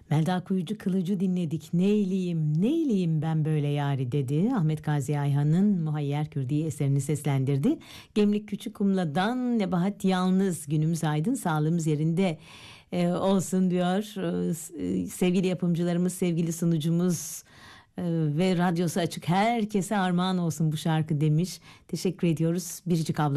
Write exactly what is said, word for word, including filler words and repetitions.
Melda Kuyucu Kılıcı dinledik. Neyleyim, neyleyim ben böyle yari dedi. Ahmet Gazi Ayhan'ın Muhayyer Kürdi eserini seslendirdi. Gemlik Küçükkumla'dan Nebahat Yalnız, günümüz aydın, sağlığımız yerinde e, olsun diyor. E, sevgili yapımcılarımız, sevgili sunucumuz e, ve radyosu açık herkese armağan olsun bu şarkı demiş. Teşekkür ediyoruz. Biricik abla.